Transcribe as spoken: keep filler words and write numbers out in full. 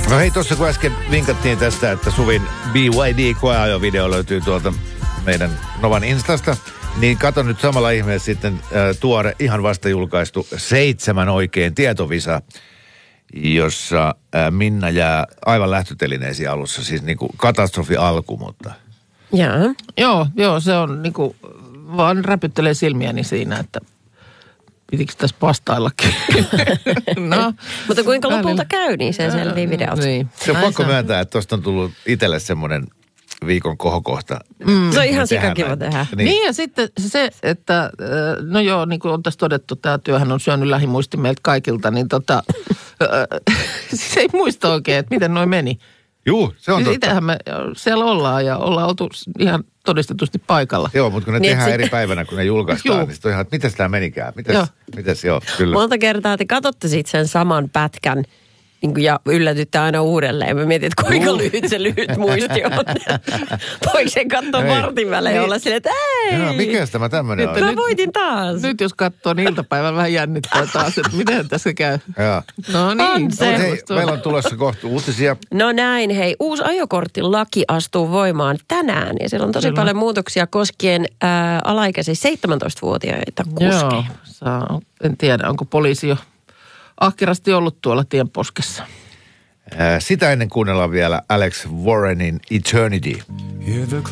No hei, tuossa kun äsken vinkattiin tästä, että Suvin B Y D-koeajovideo löytyy tuolta meidän Novan Instasta, niin kato nyt samalla ihmeessä sitten äh, tuore, ihan vasta julkaistu seitsemän oikein tietovisa, jossa äh, Minna jää aivan lähtötelineisiin alussa, siis niinku katastrofi alku, mutta... Jaa. Joo, joo, se on niinku, vaan räpyttelee silmiäni siinä, että pitikö tässä pastaillakin? No. Mutta kuinka lopulta käy, niin se selvii videolta. Niin. Se on pakko myöntää, että tuosta on tullut itselle semmoinen viikon kohokohta. Mm. Se on ihan sikakiva tehdä. Niin. niin ja sitten se, että no joo, niin kuin on tässä todettu, tämä työhän on syönyt lähimuisti meiltä kaikilta, niin tota, siis ei muista oikein, että miten noin meni. Juu, se on siis totta. Itsehän me siellä ollaan ja ollaan oltu ihan todistetusti paikalla. Joo, mutta kun ne niin tehdään se... eri päivänä, kun ne julkaistaan, niin sitten on ihan, että mitäs tämä menikään? Mitäs, joo. mitäs joo, kyllä. Monta kertaa te katsotte sitten sen saman pätkän niin kuin, ja yllätytte aina uudelleen. Mä mietin, että kuinka lyhyt se lyhyt muisti on. Voiko sen katsoa vartin välein ja olla silleen, että ei. Joo, mikäs tämä tämmöinen on? Mä voitin taas. Nyt jos katsoo, niin iltapäivän vähän jännittää taas, että miten tässä käy. Joo. No niin. On se. Hei, meillä on tulossa kohta uutisia. No näin, hei. Uusi ajokorttilaki astuu voimaan tänään. Ja siellä on tosi Kyllä. paljon muutoksia koskien ää, alaikäisiä seitsemäntoistavuotiaita kuskeja. Joo, saa, en tiedä, onko poliisi jo ahkerasti ollut tuolla tienposkessa. Sitä ennen kuunnellaan vielä Alex Warrenin Eternity.